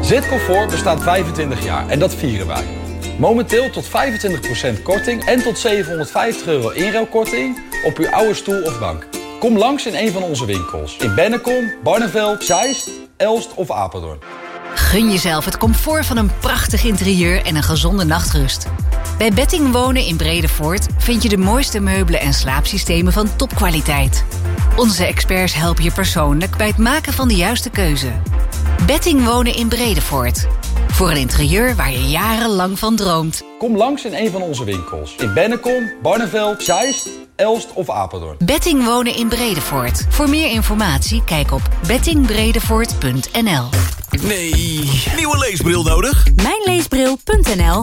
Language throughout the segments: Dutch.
Zitcomfort bestaat 25 jaar en dat vieren wij. Momenteel tot 25% korting en tot €750 inruilkorting op uw oude stoel of bank. Kom langs in een van onze winkels. In Bennekom, Barneveld, Zeist, Elst of Apeldoorn. Gun jezelf het comfort van een prachtig interieur en een gezonde nachtrust. Bij Betting Wonen in Bredevoort vind je de mooiste meubelen en slaapsystemen van topkwaliteit. Onze experts helpen je persoonlijk bij het maken van de juiste keuze. Betting Wonen in Bredevoort. Voor een interieur waar je jarenlang van droomt. Kom langs in een van onze winkels. In Bennekom, Barneveld, Zeist, Elst of Apeldoorn. Betting Wonen in Bredevoort. Voor meer informatie kijk op bettingbredevoort.nl. Nee, nieuwe leesbril nodig? Mijnleesbril.nl.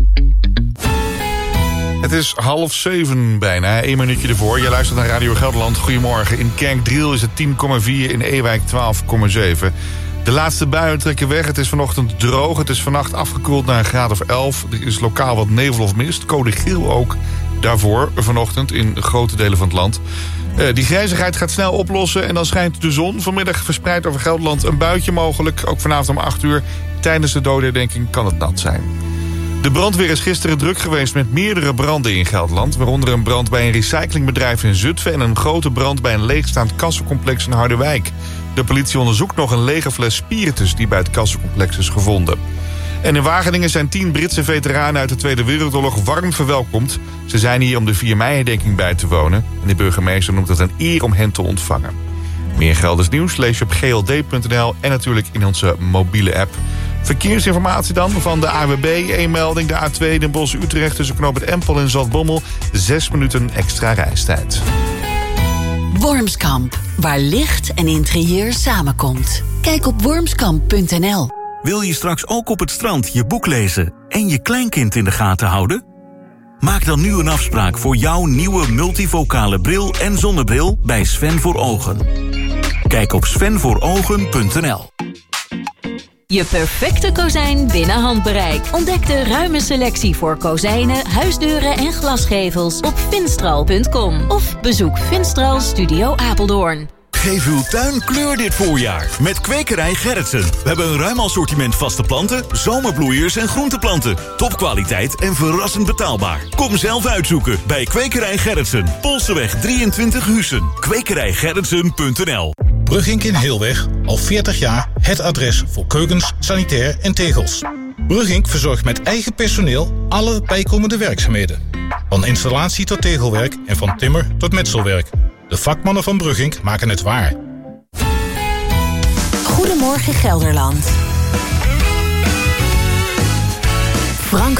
Het is 6:30 bijna, 1 minuutje ervoor. Je luistert naar Radio Gelderland. Goedemorgen. In Kerkdriel is het 10,4, in Ewijk 12,7. De laatste buien trekken weg. Het is vanochtend droog. Het is vannacht afgekoeld naar een graad of 11. Er is lokaal wat nevel of mist. Code geel ook daarvoor vanochtend in grote delen van het land. Die grijzigheid gaat snel oplossen en dan schijnt de zon. Vanmiddag verspreid over Gelderland een buitje mogelijk. Ook vanavond om 8 uur. Tijdens de dodenherdenking kan het nat zijn. De brandweer is gisteren druk geweest met meerdere branden in Gelderland. Waaronder een brand bij een recyclingbedrijf in Zutphen en een grote brand bij een leegstaand kassencomplex in Harderwijk. De politie onderzoekt nog een lege fles spiritus die bij het kassencomplex is gevonden. En in Wageningen zijn 10 Britse veteranen uit de Tweede Wereldoorlog warm verwelkomd. Ze zijn hier om de 4 mei-herdenking bij te wonen. En de burgemeester noemt het een eer om hen te ontvangen. Meer Gelders nieuws lees je op gld.nl en natuurlijk in onze mobiele app. Verkeersinformatie dan van de AWB. 1 melding, de A2 Den Bosch-Utrecht tussen knooppunt Empel en Zaltbommel. 6 minuten extra reistijd. Wormskamp, waar licht en interieur samenkomt. Kijk op wormskamp.nl. Wil je straks ook op het strand je boek lezen en je kleinkind in de gaten houden? Maak dan nu een afspraak voor jouw nieuwe multivocale bril en zonnebril bij Sven voor Ogen. Kijk op svenvoorogen.nl. Je perfecte kozijn binnen handbereik. Ontdek de ruime selectie voor kozijnen, huisdeuren en glasgevels op finstral.com. Of bezoek Finstral Studio Apeldoorn. Geef uw tuin kleur dit voorjaar met Kwekerij Gerritsen. We hebben een ruim assortiment vaste planten, zomerbloeiers en groenteplanten. Topkwaliteit en verrassend betaalbaar. Kom zelf uitzoeken bij Kwekerij Gerritsen. Polseweg 23 Huissen. Kwekerijgerritsen.nl. Brugink in Heelweg, al 40 jaar het adres voor keukens, sanitair en tegels. Brugink verzorgt met eigen personeel alle bijkomende werkzaamheden. Van installatie tot tegelwerk en van timmer tot metselwerk. De vakmannen van Brugink maken het waar. Goedemorgen Gelderland. Frank